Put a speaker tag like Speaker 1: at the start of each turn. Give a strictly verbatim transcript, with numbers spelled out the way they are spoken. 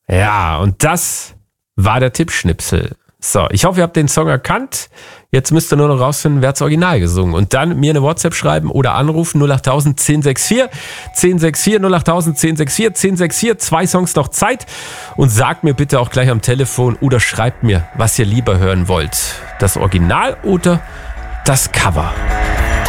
Speaker 1: Ja, und das war der Tippschnipsel. So, ich hoffe, ihr habt den Song erkannt. Jetzt müsst ihr nur noch rausfinden, wer hat's original gesungen. Und dann mir eine WhatsApp schreiben oder anrufen null achttausend zehn sechs vier zehn sechs vier null achttausend zehn sechs vier zehn sechs vier. Zwei Songs noch Zeit. Und sagt mir bitte auch gleich am Telefon oder schreibt mir, was ihr lieber hören wollt. Das Original oder das Cover.